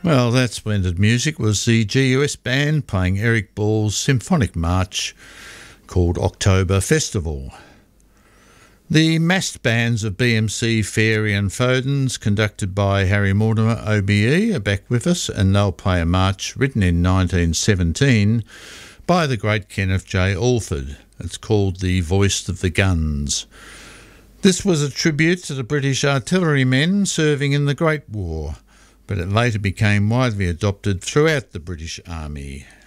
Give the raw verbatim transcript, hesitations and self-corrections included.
Well, that splendid music was the G U S band playing Eric Ball's symphonic march called October Festival. The massed bands of B M C, Fairy and Fodens, conducted by Harry Mortimer O B E, are back with us, and they'll play a march written in nineteen seventeen by the great Kenneth J. Alford. It's called The Voice of the Guns. This was a tribute to the British artillerymen serving in the Great War, but it later became widely adopted throughout the British Army.